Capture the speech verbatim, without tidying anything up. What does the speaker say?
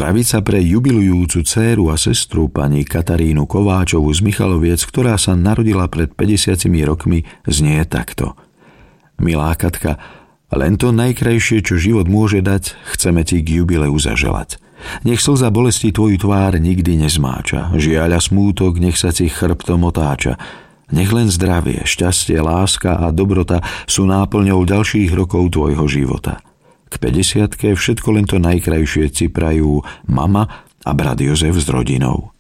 Zdravica pre jubilujúcu dcéru a sestru pani Katarínu Kováčovu z Michaloviec, ktorá sa narodila pred päťdesiatimi rokmi, znie takto. Milá Katka, len to najkrajšie, čo život môže dať, chceme ti k jubileu zaželať. Nech slza bolesti tvoju tvár nikdy nezmáča, žiaľ a smútok nech sa ti chrbtom otáča. Nech len zdravie, šťastie, láska a dobrota sú náplňou ďalších rokov tvojho života. K päťdesiatke všetko len to najkrajšie ci prajú mama a brat Jozef s rodinou.